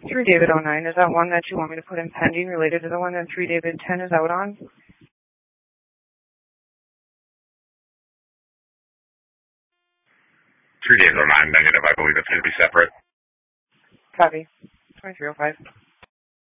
3 David 09, is that one that you want me to put in pending related to the one that 3 David 10 is out on? 3 David 09 negative, I believe it's going to be separate. Copy. 2305.